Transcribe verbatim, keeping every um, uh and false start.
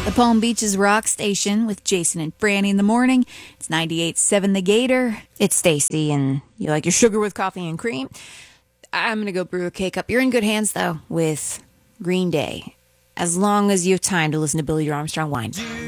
The Palm Beaches Rock Station with Jason and Franny in the morning. It's ninety-eight point seven The Gator. It's Stacy, and you like your sugar with coffee and cream. I'm going to go brew a cake up. You're in good hands, though, with Green Day. As long as you have time to listen to Billy Joe Armstrong whine.